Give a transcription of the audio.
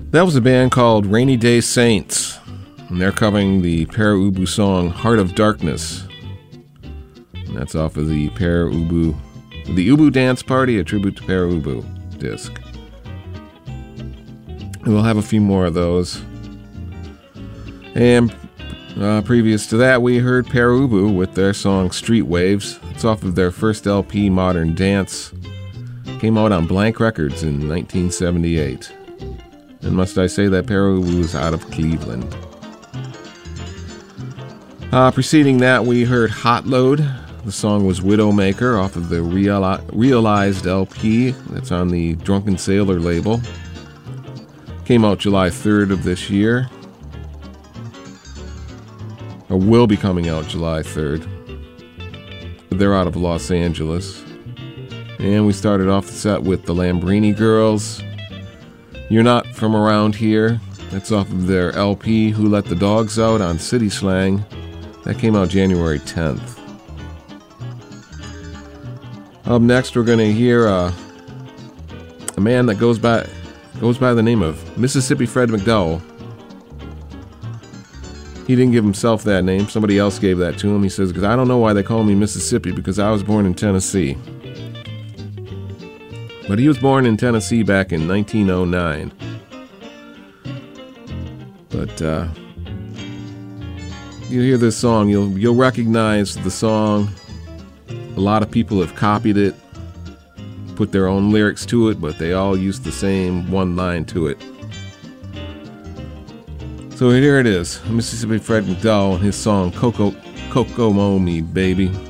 That was a band called Rainy Day Saints, and they're covering the Pere Ubu song Heart of Darkness. And that's off of the Pere Ubu, the Ubu Dance Party, a tribute to Pere Ubu disc. And we'll have a few more of those. And previous to that, we heard Pere Ubu with their song Street Waves. It's off of their first LP, Modern Dance. Came out on Blank Records in 1978. And must I say that Pere Ubu is out of Cleveland. Preceding that, we heard Hot Load. The song was Widowmaker off of the Realized LP. That's on the Drunken Sailor label. Came out July 3rd of this year. Or will be coming out July 3rd. They're out of Los Angeles. And we started off the set with the Lambrini Girls. You're Not From Around Here. That's off of their LP, Who Let the Dogs Out, on City Slang. That came out January 10th. Up next, we're going to hear a man that goes by the name of Mississippi Fred McDowell. He didn't give himself that name. Somebody else gave that to him. He says, because I don't know why they call me Mississippi, because I was born in Tennessee. But he was born in Tennessee back in 1909. But you hear this song, you'll recognize the song. A lot of people have copied it, put their own lyrics to it, but they all use the same one line to it. So here it is, Mississippi Fred McDowell and his song Kokomo Me Baby.